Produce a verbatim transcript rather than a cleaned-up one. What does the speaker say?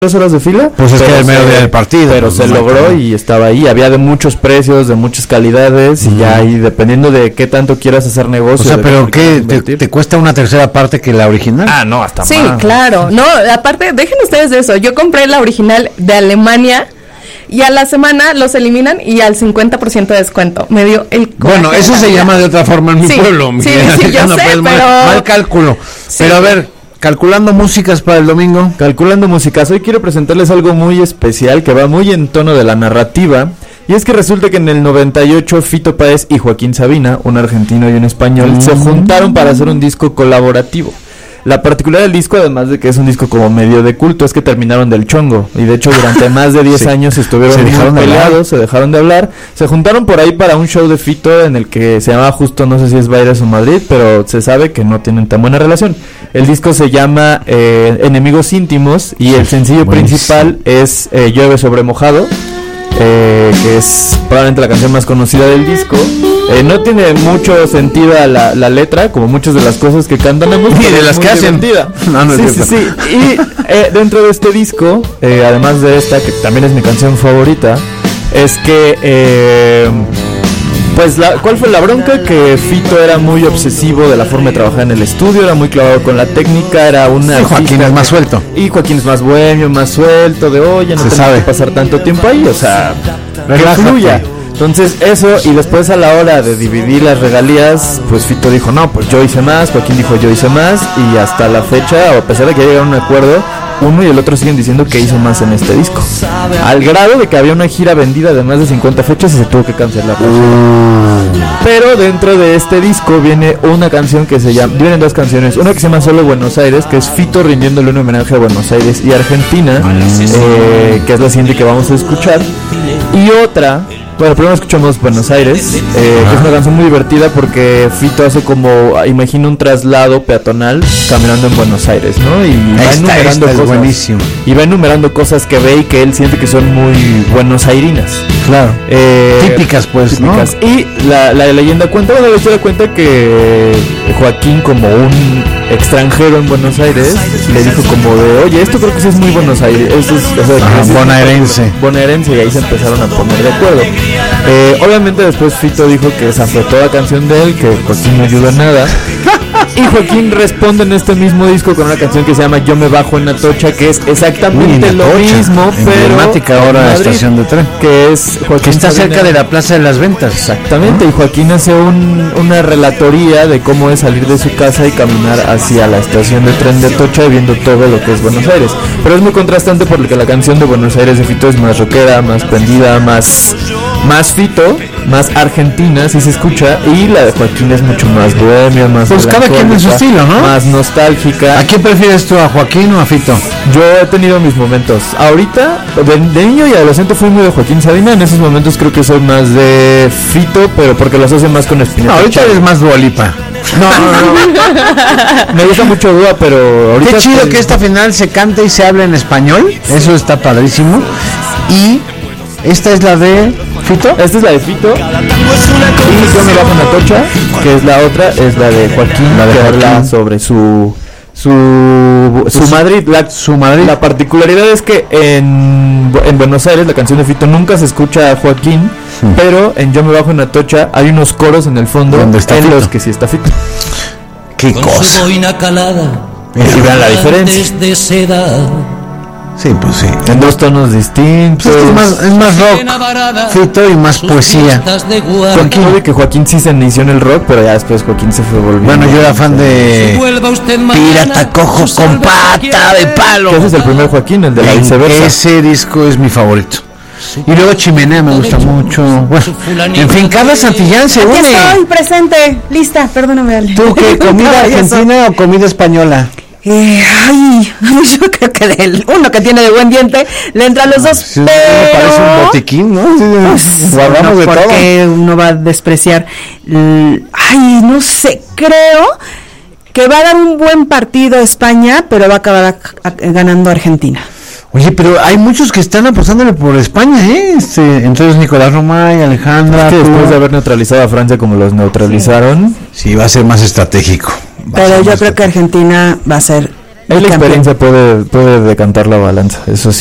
dos horas de fila. Pues es que era el medio día del partido. Pero pues, se no logró me y estaba ahí. Había de muchos precios, de muchas calidades, uh-huh. y ya ahí dependiendo de qué tanto quieras hacer negocio. O sea, pero ¿qué? Te, ¿Te cuesta una tercera parte que la original? Ah, no, hasta sí, más. Sí, claro. No, aparte, dejen ustedes de eso. Yo compré la original de Alemania y a la semana los eliminan y al cincuenta por ciento de descuento. Me dio el coraje. Bueno, eso se llama de otra forma en mi sí, pueblo. Sí, sí, yo no, sé, pues, pero... Mal, mal cálculo. Sí. Pero a ver... Calculando músicas para el domingo. Calculando músicas. Hoy quiero presentarles algo muy especial que va muy en tono de la narrativa. Y es que resulta que en el noventa y ocho Fito Páez y Joaquín Sabina, un argentino y un español, mm. se juntaron para hacer un disco colaborativo. La particularidad del disco, además de que es un disco como medio de culto, es que terminaron del chongo. Y de hecho durante más de diez sí. años estuvieron se dejaron muy peleados, de se dejaron de hablar. Se juntaron por ahí para un show de Fito en el que se llamaba justo, no sé si es Baires o Madrid, pero se sabe que no tienen tan buena relación. El disco se llama eh, Enemigos Íntimos y el sencillo Buenísimo. principal es eh, Llueve sobre mojado. Eh, que es probablemente la canción más conocida del disco. Eh, no tiene mucho sentido la, la letra, como muchas de las cosas que cantan ambos, y de las que hacen. No, no sí, sí, sí. Y eh, dentro de este disco, eh, además de esta, que también es mi canción favorita, es que eh, pues la, ¿cuál fue la bronca? Que Fito era muy obsesivo de la forma de trabajar en el estudio, era muy clavado con la técnica, era una... Y Joaquín es más suelto. Y Joaquín es más bohemio, más suelto, de oye, no tengo que pasar tanto tiempo ahí, o sea, que fluya. Entonces eso, y después a la hora de dividir las regalías, pues Fito dijo, no, pues yo hice más, Joaquín dijo, yo hice más, y hasta la fecha, a pesar de que llegaron a un acuerdo, uno y el otro siguen diciendo que hizo más en este disco, al grado de que había una gira vendida de más de cincuenta fechas y se tuvo que cancelar. Uh. Pero dentro de este disco viene una canción que se llama, vienen dos canciones, una que se llama Solo Buenos Aires, que es Fito rindiéndole un homenaje a Buenos Aires y Argentina, eh, que es la siguiente que vamos a escuchar, y otra... Bueno, primero escuchamos Buenos Aires, eh, que es una canción muy divertida porque Fito hace como, imagina un traslado peatonal caminando en Buenos Aires, ¿no? Y va esta, enumerando esta cosas. Buenísimo. Y va enumerando cosas que ve y que él siente que son muy buenosairinas. Claro. Eh, típicas, pues, típicas. ¿no? Y la, la leyenda cuenta, bueno, la historia cuenta que Joaquín, como un extranjero en Buenos Aires, le dijo como de, oye, esto creo que sí es muy Buenos Aires, esto es, o sea, Ajá, es bonaerense. Bonaerense, y ahí se empezaron a poner de acuerdo. Eh, obviamente después Fito dijo que esa fue toda canción de él, que Joaquín no ayudó en nada. Y Joaquín responde en este mismo disco con una canción que se llama Yo me bajo en Atocha, que es exactamente Uy, lo Atocha, mismo, pero ahora Madrid, estación de tren, que es Joaquín que está Sabina, cerca de la Plaza de las Ventas. Exactamente, ¿no? Y Joaquín hace un, una relatoría de cómo es salir de su casa y caminar hacia la estación de tren de Atocha, viendo todo lo que es Buenos Aires. Pero es muy contrastante porque la canción de Buenos Aires de Fito es más rockera, más prendida, más más Fito, más argentina, si se escucha, y la de Joaquín es mucho más bohemia, más pues cada quien en su estilo, ¿no? Más nostálgica. ¿A quién prefieres tú, a Joaquín o a Fito? Yo he tenido mis momentos. Ahorita, de, de niño y adolescente fui muy de Joaquín Sabina. En esos momentos creo que soy más de Fito, pero porque los hace más con Spinetta. No, ahorita eres más Dua Lipa. No, no, no. Me gusta mucho Dua, pero ahorita... Qué chido estoy... que esta final se cante y se hable en español. Eso está padrísimo. Y esta es la de... ¿Fito? Esta es la de Fito. Y Yo me bajo en Atocha, que es la otra, es la de Joaquín, la de que Joaquín. Habla sobre su su su Madrid, la, su Madrid. La particularidad es que en, en Buenos Aires la canción de Fito nunca se escucha a Joaquín, sí. Pero en Yo me bajo en Atocha hay unos coros en el fondo en está los que sí está Fito. Qué cosa. Y vean la diferencia. Sí, pues sí. En dos tonos distintos. Pues es, más, es más rock, Fito, y más poesía. Joaquín, de que Joaquín sí se inició en el rock, pero ya después Joaquín se fue volviendo. Bueno, yo era fan de Pirata Cojo con Pata de Palo. Ese es el primer Joaquín, el de la viceversa. Ese disco es mi favorito. Y luego Chimenea me gusta mucho. Bueno, en fin, Carla Santillán se une. Aquí estoy presente, lista, perdóname. Ale. ¿Tú qué, comida argentina o comida española? Eh, ay, yo creo que el uno que tiene de buen diente le entra a los dos, sí, pero... Me parece un botiquín, ¿no? Sí, pues, guardamos no, de todo. Porque uno va a despreciar. Ay, no sé, creo que va a dar un buen partido España, pero va a acabar a, a, ganando Argentina. Oye, pero hay muchos que están apostándole por España, ¿eh? Este, entonces Nicolás Romay, Alejandra... Es que después de haber neutralizado a Francia como los neutralizaron... Sí, sí va a ser más estratégico. Pero yo creo que Argentina va a ser la experiencia puede, puede decantar la balanza, eso sí.